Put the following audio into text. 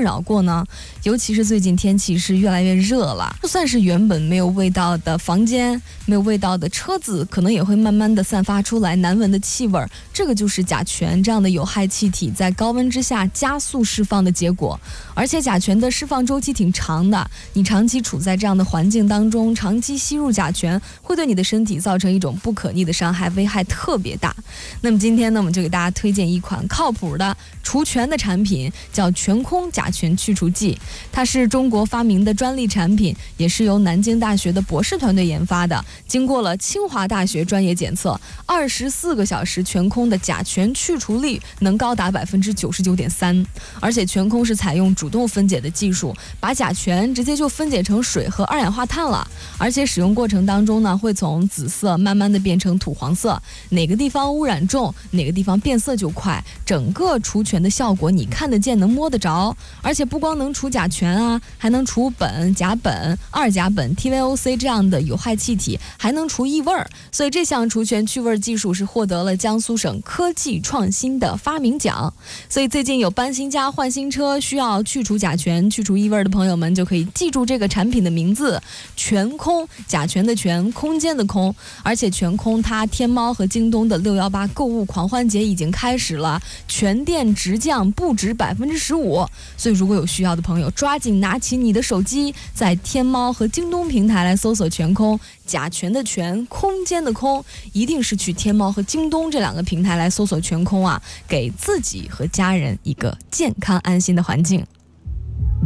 困扰过呢？尤其是最近天气是越来越热了，就算是原本没有味道的房间、没有味道的车子，可能也会慢慢的散发出来难闻的气味。这个就是甲醛这样的有害气体在高温之下加速释放的结果。而且甲醛的释放周期挺长的，你长期处在这样的环境当中，长期吸入甲醛，会对你的身体造成一种不可逆的伤害，危害特别大。那么今天呢，我们就给大家推荐一款靠谱的除醛的产品，叫全空甲醛去除剂。它是中国发明的专利产品，也是由南京大学的博士团队研发的，经过了清华大学专业检测，24个小时全空的甲醛去除率能高达99.3%，而且全空是采用主动分解的技术，把甲醛直接就分解成水和二氧化碳了，而且使用过程当中呢，会从紫色慢慢的变成土黄色，哪个地方污染重，哪个地方变色就快，整个除醛的效果你看得见能摸得着，而且不光能除甲醛啊，还能除苯、甲苯、二甲苯、TVOC 这样的有害气体，还能除异味儿，所以这项除醛去味技术是获得了江苏省科技创新的发明奖。所以最近有搬新家换新车需要去除甲醛、去除异味的朋友们，就可以记住这个产品的名字全空，甲醛的醛，空间的空。而且全空它天猫和京东的618购物狂欢节已经开始了，全店直降不止15%，所以如果有需要的朋友，抓紧拿起你的手机，在天猫和京东平台来搜索全空，甲醛的醛，空间的空，一定是去天猫和京东这2个平台来搜索全空啊，给自己和家人一个健康安心的环境。